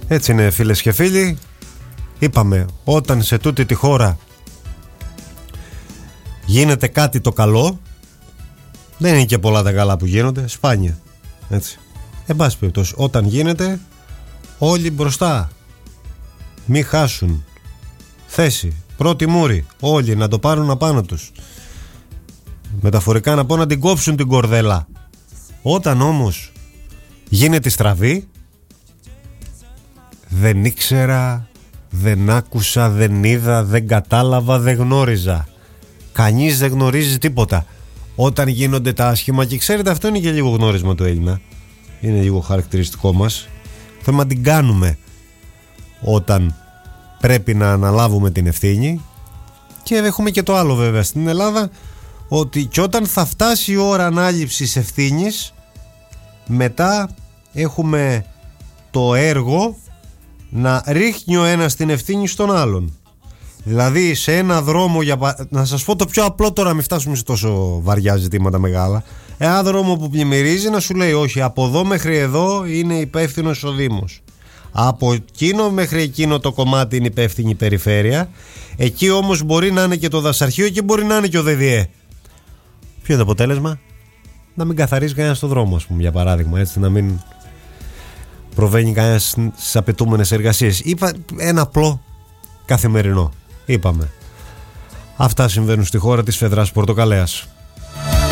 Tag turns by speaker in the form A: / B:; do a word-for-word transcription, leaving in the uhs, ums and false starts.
A: Έτσι είναι, φίλες και φίλοι. Είπαμε, όταν σε τούτη τη χώρα γίνεται κάτι το καλό, δεν είναι και πολλά τα καλά που γίνονται, σπάνια. Έτσι. Εν πάση περιπτώσει, όταν γίνεται, όλοι μπροστά. Μη χάσουν θέση, πρώτη μούρη, όλοι να το πάρουν απάνω τους. Μεταφορικά να πω, να την κόψουν την κορδέλα. Όταν όμως γίνεται στραβή, δεν ήξερα, δεν άκουσα, δεν είδα, δεν κατάλαβα, δεν γνώριζα. Κανείς δεν γνωρίζει τίποτα όταν γίνονται τα άσχημα. Και ξέρετε, αυτό είναι και λίγο γνώρισμα του Έλληνα. Είναι λίγο χαρακτηριστικό μας. Θέλουμε να την κάνουμε όταν πρέπει να αναλάβουμε την ευθύνη. Και έχουμε και το άλλο βέβαια στην Ελλάδα, ότι και όταν θα φτάσει η ώρα ανάληψης ευθύνης, μετά έχουμε το έργο να ρίχνει ο ένας την ευθύνη στον άλλον. Δηλαδή σε ένα δρόμο, για... να σας πω το πιο απλό τώρα, μην φτάσουμε σε τόσο βαριά ζητήματα μεγάλα. Ένα δρόμο που πλημμυρίζει να σου λέει όχι, από εδώ μέχρι εδώ είναι υπεύθυνος ο Δήμος, από εκείνο μέχρι εκείνο το κομμάτι είναι υπεύθυνη η περιφέρεια, εκεί όμως μπορεί να είναι και το δασαρχείο και μπορεί να είναι και ο ΔΔΕ. Ποιο είναι το αποτέλεσμα? Να μην καθαρίζει κανένα στο δρόμο, ας πούμε, για παράδειγμα, έτσι, να μην προβαίνει κανένα στις απαιτούμενες εργασίες. Είπα ένα απλό καθημερινό. Είπαμε. Αυτά συμβαίνουν στη χώρα της Φεδράς Πορτοκαλέας.